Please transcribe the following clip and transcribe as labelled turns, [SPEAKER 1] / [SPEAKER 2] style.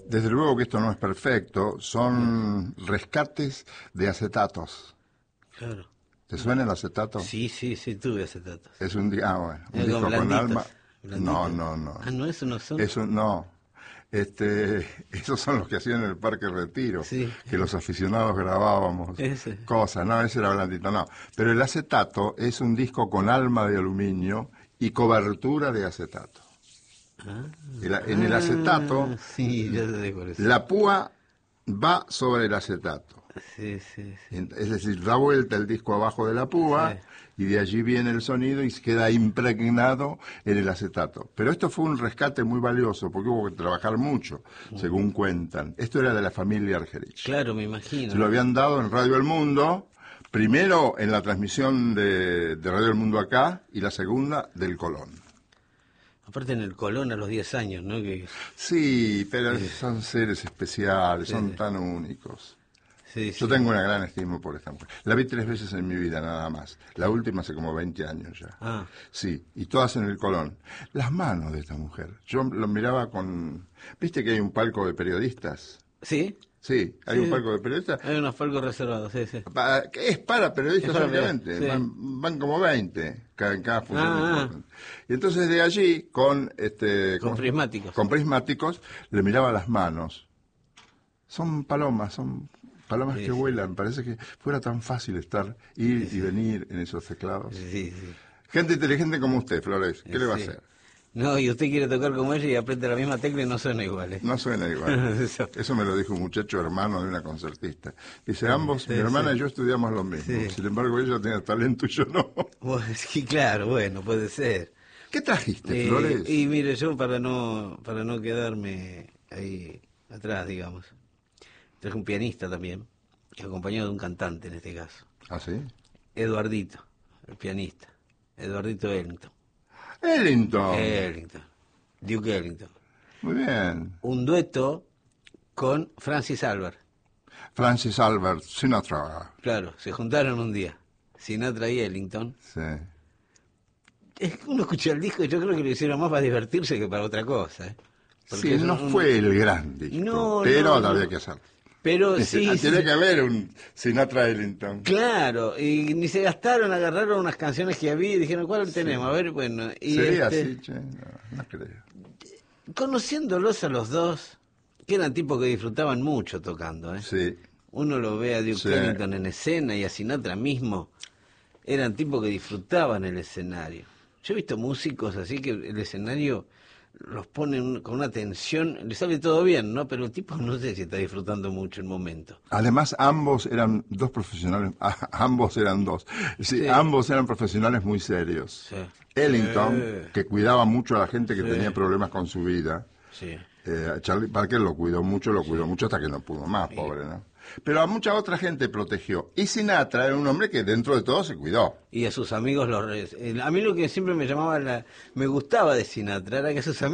[SPEAKER 1] Desde luego que esto no es perfecto, son rescates de acetatos.
[SPEAKER 2] Claro.
[SPEAKER 1] ¿Te suena el acetato?
[SPEAKER 2] Sí, tuve acetatos.
[SPEAKER 1] Es un, bueno, un
[SPEAKER 2] Algo
[SPEAKER 1] disco con
[SPEAKER 2] blanditos,
[SPEAKER 1] alma.
[SPEAKER 2] blanditos.
[SPEAKER 1] No.
[SPEAKER 2] Ah, no, eso no son.
[SPEAKER 1] Eso no. Esos son los que hacían en el Parque Retiro,
[SPEAKER 2] Sí.
[SPEAKER 1] que los aficionados grabábamos
[SPEAKER 2] Ese.
[SPEAKER 1] cosas. No, ese era blandito, no. Pero el acetato es un disco con alma de aluminio y cobertura de acetato. En el acetato,
[SPEAKER 2] Sí, ya sé cuál es.
[SPEAKER 1] la púa va sobre el acetato.
[SPEAKER 2] Sí.
[SPEAKER 1] Es decir, da vuelta el disco abajo de la púa y de allí viene el sonido y queda impregnado en el acetato. Pero esto fue un rescate muy valioso porque hubo que trabajar mucho, según cuentan. Esto era de la familia Argerich.
[SPEAKER 2] Claro, me imagino.
[SPEAKER 1] Se lo habían dado en Radio El Mundo, primero en la transmisión de Radio El Mundo acá y la segunda del Colón.
[SPEAKER 2] Aparte en el Colón a los 10 años, ¿no? Que...
[SPEAKER 1] Sí, pero son seres especiales, son tan únicos.
[SPEAKER 2] Sí,
[SPEAKER 1] Yo tengo una gran estima por esta mujer. La vi 3 veces en mi vida, nada más. La última hace como 20 años ya.
[SPEAKER 2] Ah.
[SPEAKER 1] Sí, y todas en el Colón. Las manos de esta mujer. Yo lo miraba con... ¿Viste que hay un palco de periodistas?
[SPEAKER 2] ¿Sí?
[SPEAKER 1] Sí, hay un palco de periodistas.
[SPEAKER 2] Hay unos palcos reservados, sí.
[SPEAKER 1] Que es para periodistas únicamente.
[SPEAKER 2] Sí.
[SPEAKER 1] Van como 20 en cada función. Y entonces de allí, con
[SPEAKER 2] prismáticos.
[SPEAKER 1] Con prismáticos, le miraba las manos. Son palomas que vuelan. Parece que fuera tan fácil ir y venir en esos teclados.
[SPEAKER 2] Sí.
[SPEAKER 1] Gente inteligente como usted, Flores. ¿Qué le va a hacer?
[SPEAKER 2] No, y usted quiere tocar como ella y aprieta la misma tecla y no suena igual.
[SPEAKER 1] No suena igual. Eso me lo dijo un muchacho hermano de una concertista. Dice, ambos, mi hermana y yo estudiamos lo mismo.
[SPEAKER 2] Sí.
[SPEAKER 1] Sin embargo, ella tenía talento y yo no.
[SPEAKER 2] Sí, claro, bueno, puede ser.
[SPEAKER 1] ¿Qué trajiste, Flores?
[SPEAKER 2] Y mire, yo para no quedarme ahí atrás, digamos, traje un pianista también, acompañado de un cantante en este caso.
[SPEAKER 1] ¿Ah, sí?
[SPEAKER 2] Eduardito, el pianista. Eduardito Ellington. Duke Ellington.
[SPEAKER 1] Muy bien.
[SPEAKER 2] Un dueto con Francis Albert.
[SPEAKER 1] Francis Albert Sinatra.
[SPEAKER 2] Claro, se juntaron un día, Sinatra y Ellington.
[SPEAKER 1] Sí.
[SPEAKER 2] Uno escucha el disco y yo creo que lo hicieron más para divertirse que para otra cosa.
[SPEAKER 1] Sí, no fue el gran disco, pero había que hacerlo.
[SPEAKER 2] Pero sí.
[SPEAKER 1] Tiene que haber un Sinatra Ellington.
[SPEAKER 2] Claro, y ni se gastaron, agarraron unas canciones que había y dijeron, ¿cuál tenemos? A ver, bueno. Y
[SPEAKER 1] sería así, che, no creo.
[SPEAKER 2] Conociéndolos a los dos, que eran tipos que disfrutaban mucho tocando, ¿eh?
[SPEAKER 1] Sí.
[SPEAKER 2] Uno lo ve a Duke Ellington en escena y a Sinatra mismo, eran tipos que disfrutaban el escenario. Yo he visto músicos así que el escenario los ponen con una tensión, les sale todo bien, ¿no? Pero el tipo no sé si está disfrutando mucho el momento.
[SPEAKER 1] Además, ambos eran dos profesionales, ambos eran dos. Sí, ambos eran profesionales muy serios.
[SPEAKER 2] Sí.
[SPEAKER 1] Ellington, que cuidaba mucho a la gente que tenía problemas con su vida.
[SPEAKER 2] Sí.
[SPEAKER 1] Charlie Parker lo cuidó mucho hasta que no pudo más, pobre, ¿no? Pero a mucha otra gente protegió. Y Sinatra era un hombre que dentro de todo se cuidó.
[SPEAKER 2] Y a sus amigos a mí lo que siempre me gustaba de Sinatra era que sus amigos